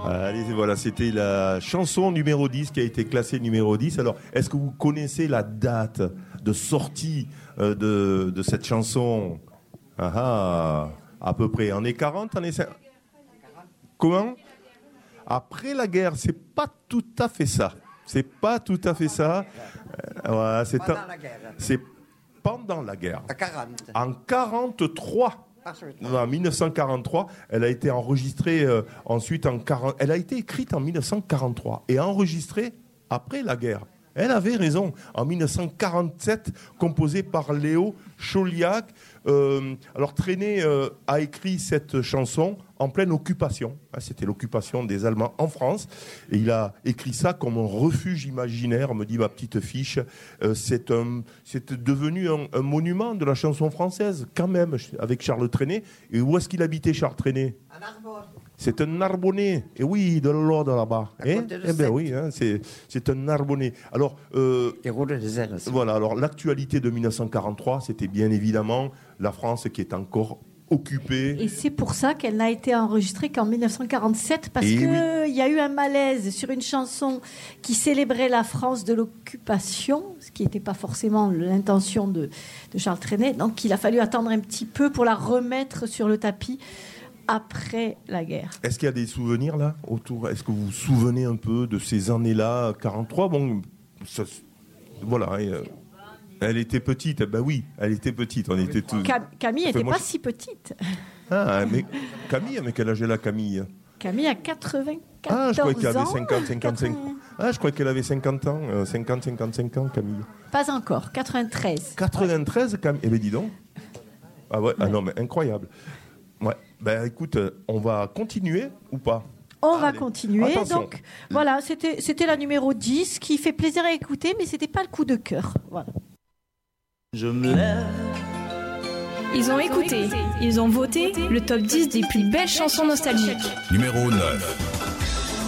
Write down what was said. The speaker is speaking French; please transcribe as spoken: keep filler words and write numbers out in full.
Allez, voilà, c'était la chanson numéro dix qui a été classée numéro dix. Alors, est-ce que vous connaissez la date de sortie euh, de, de cette chanson? Ah ah, à peu près. Années quarante, années cinquante. Comment? Après la guerre, c'est pas tout à fait ça. C'est pas tout à fait ça. Euh, voilà, c'est, pendant un, la guerre. c'est pendant la guerre. À quarante. En quarante-trois. En mille neuf cent quarante-trois, elle a été enregistrée euh, ensuite en quarante. Elle a été écrite en mille neuf cent quarante-trois et enregistrée après la guerre. Elle avait raison. En mille neuf cent quarante-sept, composée par Léo Chauliac. Euh, alors Trenet euh, a écrit cette chanson en pleine occupation. C'était l'occupation des Allemands en France. Et il a écrit ça comme un refuge imaginaire, me dit ma petite fiche. Euh, c'est, un, c'est devenu un, un monument de la chanson française, quand même, avec Charles Trenet. Et où est-ce qu'il habitait, Charles Trenet? À Narbonne. C'est un Narbonnais. Et oui, de l'Aude là-bas. Eh, eh bien oui, hein, c'est, c'est un Narbonnais. Alors, euh, Héros de désert. voilà, alors l'actualité de mille neuf cent quarante-trois, c'était bien évidemment la France qui est encore occupée. Et c'est pour ça qu'elle n'a été enregistrée qu'en mille neuf cent quarante-sept, parce qu'il oui. y a eu un malaise sur une chanson qui célébrait la France de l'occupation, ce qui n'était pas forcément l'intention de, de Charles Trenet. Donc il a fallu attendre un petit peu pour la remettre sur le tapis après la guerre. Est-ce qu'il y a des souvenirs là autour? Est-ce que vous vous souvenez un peu de ces années-là, quarante-trois? Bon, ça, voilà. Et, euh, elle était petite, ben oui, elle était petite. On était tous. Cam- Camille n'était enfin, pas je... si petite. Ah, mais Camille, mais quel âge elle a, Camille? Camille a quatre-vingt-quatorze ans. Ah, je croyais qu'elle avait cinquante, cinquante-cinq ans. Ah, je croyais qu'elle avait cinquante ans, euh, cinquante, cinquante-cinq ans, Camille. Pas encore, quatre-vingt-treize. quatre-vingt-treize, Camille. Eh bien, dis donc. Ah ouais, ouais. Ah non, mais incroyable. Ouais. Ben écoute, on va continuer ou pas? On ah, va allez. continuer. Attention. Donc voilà, c'était, c'était la numéro dix qui fait plaisir à écouter, mais c'était pas le coup de cœur. Voilà. Je me lève. Ils ont écouté, ils ont voté le top dix des plus belles chansons nostalgiques. Numéro neuf.